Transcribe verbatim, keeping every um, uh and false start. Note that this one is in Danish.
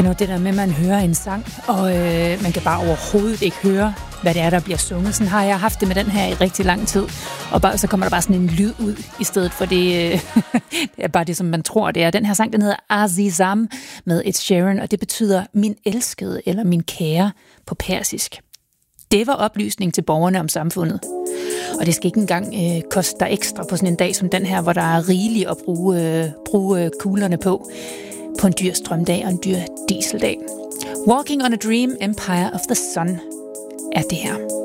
Kender du det der med, at man hører en sang, og øh, man kan bare overhovedet ikke høre, hvad det er, der bliver sunget? Sådan har jeg haft det med den her i rigtig lang tid. Og bare, så kommer der bare sådan en lyd ud, i stedet for det, øh, det er bare det, som man tror, det er. Den her sang, den hedder Azizam med Ed Sheeran, og det betyder min elskede eller min kære på persisk. Det var oplysning til borgerne om samfundet. Og det skal ikke engang øh, koste dig ekstra på sådan en dag som den her, hvor der er rigeligt at bruge, øh, bruge øh, kuglerne på. På en dyr strømdag og en dyr dieseldag. Walking on a Dream, Empire of the Sun er det her.